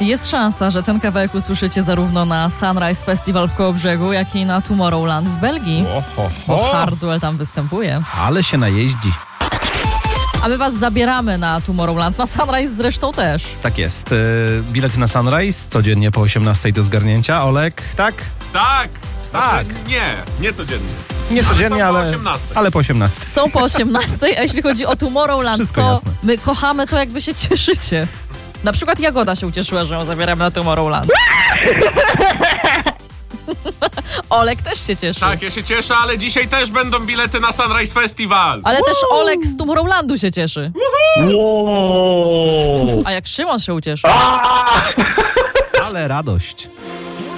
Jest szansa, że ten kawałek usłyszycie zarówno na Sunrise Festival w Kołobrzegu, jak i na Tomorrowland w Belgii. Bo Hardwell tam występuje. Ale się najeździ. A my was zabieramy na Tomorrowland, na Sunrise zresztą też. Tak jest. Bilety na Sunrise codziennie po 18 do zgarnięcia. Olek, tak? Tak! Tak. Znaczy, nie codziennie. Nie codziennie, ale po 18. Są po 18, a jeśli chodzi o Tomorrowland, Wszystko to jasne. my kochamy to, jak wy się cieszycie. Na przykład Jagoda się ucieszyła, że ją zabieramy na Tomorrowland. Olek też się cieszy. Tak, ja się cieszę, ale dzisiaj też będą bilety na Sunrise Festival. Ale też Olek z Tomorrowlandu się cieszy. A jak Szymon się ucieszy. Ale radość.